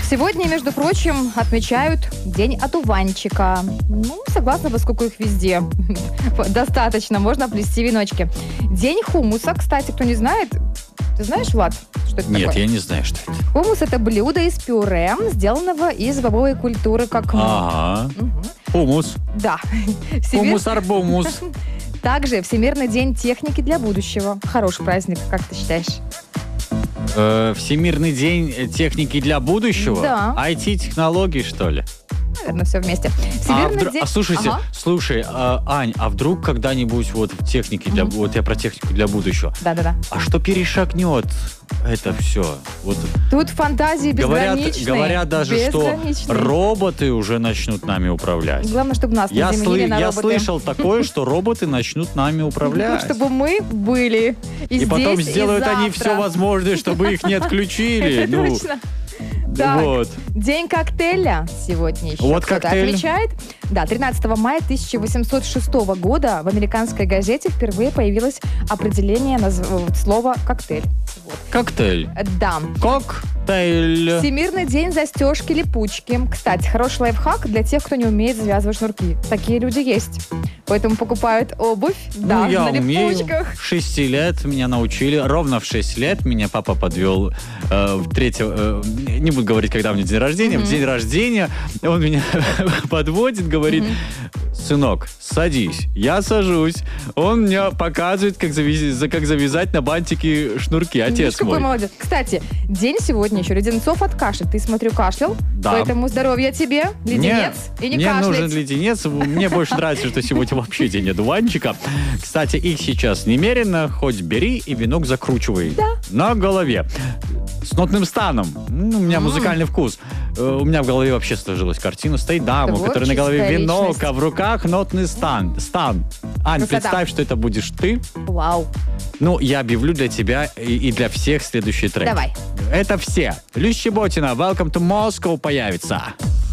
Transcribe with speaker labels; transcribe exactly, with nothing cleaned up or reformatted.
Speaker 1: Сегодня, между прочим, отмечают День одуванчика. Ну, согласна, поскольку их везде достаточно, можно плести веночки. День хумуса, кстати, кто не знает, ты знаешь, Влад, что это
Speaker 2: Нет,
Speaker 1: такое?
Speaker 2: я не знаю, что это.
Speaker 1: Хумус – это блюдо из пюре, сделанного из бобовой культуры, как...
Speaker 2: Ага.
Speaker 1: Мгм.
Speaker 2: Хумус.
Speaker 1: Да. Всемир-
Speaker 2: Хумус-арбумус.
Speaker 1: Также Всемирный день техники для будущего. Хороший праздник, как ты считаешь?
Speaker 2: Э, Всемирный день техники для будущего?
Speaker 1: Да.
Speaker 2: ай ти-технологий, что ли?
Speaker 1: Наверное, все вместе.
Speaker 2: А,
Speaker 1: Всемирный
Speaker 2: вдруг-
Speaker 1: день...
Speaker 2: а слушайте,
Speaker 1: Ага.
Speaker 2: слушай, а, Ань, а вдруг когда-нибудь вот в технике для...
Speaker 1: Мгм.
Speaker 2: Вот я про технику для будущего.
Speaker 1: Да-да-да.
Speaker 2: А что перешагнет это все? Вот
Speaker 1: Тут фантазии
Speaker 2: говорят,
Speaker 1: безграничные.
Speaker 2: говорят даже, что
Speaker 1: Безграничные.
Speaker 2: роботы уже начнут нами управлять.
Speaker 1: Главное, чтобы нас
Speaker 2: Я,
Speaker 1: не заменили
Speaker 2: слы-
Speaker 1: на
Speaker 2: я
Speaker 1: роботы.
Speaker 2: слышал такое, что роботы начнут нами управлять.
Speaker 1: Чтобы мы были и,
Speaker 2: И
Speaker 1: здесь,
Speaker 2: потом
Speaker 1: и
Speaker 2: сделают они
Speaker 1: завтра.
Speaker 2: все возможное, чтобы их не отключили.
Speaker 1: Это
Speaker 2: Ну,
Speaker 1: точно. Так,
Speaker 2: вот.
Speaker 1: День коктейля сегодня еще
Speaker 2: Вот
Speaker 1: кто-то
Speaker 2: коктейль.
Speaker 1: отмечает. Да, тринадцатого мая тысяча восемьсот шестого года в американской газете впервые появилось определение назв... слова «коктейль». Вот.
Speaker 2: Коктейль.
Speaker 1: Э, Да.
Speaker 2: Коктейль.
Speaker 1: Всемирный день застежки-липучки. Кстати, хороший лайфхак для тех, кто не умеет завязывать шнурки. Такие люди есть. Поэтому покупают обувь, да,
Speaker 2: Ну, я
Speaker 1: на
Speaker 2: умею.
Speaker 1: липучках.
Speaker 2: Шести лет меня научили. Ровно в шесть лет меня папа подвел э, в третьего... э, не буду говорить, когда у меня день рождения.
Speaker 1: Мгм.
Speaker 2: В день рождения он меня подводит, говорит: сынок, садись. Я сажусь. Он мне показывает, как, завяз- за- как завязать на бантики шнурки.
Speaker 1: Видишь,
Speaker 2: Отец
Speaker 1: какой
Speaker 2: мой.
Speaker 1: молодец. Кстати, день сегодня еще леденцов от кашля. Ты, смотрю, кашлял.
Speaker 2: Да.
Speaker 1: Поэтому здоровья тебе, леденец, и не
Speaker 2: Мне
Speaker 1: кашлять.
Speaker 2: нужен леденец. Мне больше нравится, что сегодня вообще день одуванчика. Кстати, их сейчас немерено. Хоть бери и венок закручивай.
Speaker 1: Да.
Speaker 2: На голове. С нотным станом. Ну, у меня
Speaker 1: М.
Speaker 2: музыкальный вкус. Э, У меня в голове вообще сложилась картина. Стоит дама, у которой на голове
Speaker 1: Творческая
Speaker 2: венок,
Speaker 1: личность.
Speaker 2: а в руках нотный стан. Стан. Ань,
Speaker 1: Красота.
Speaker 2: представь, что это будешь ты.
Speaker 1: Вау.
Speaker 2: Ну, я объявлю для тебя и, и для всех следующий трек.
Speaker 1: Давай.
Speaker 2: Это все. Люсь Чеботина, Welcome to Moscow появится.